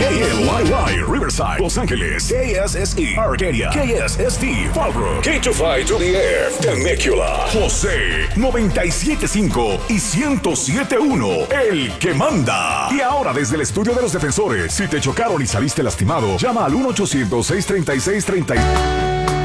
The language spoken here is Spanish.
KLYY, Riverside, Los Ángeles. KSSE, Arcadia. KSST, Fallbrook. K25 to the Air, Temecula. José, 97.5 y 107.1, el que manda. Y ahora desde el estudio de los defensores, si te chocaron y saliste lastimado, llama al 1-800-636-30.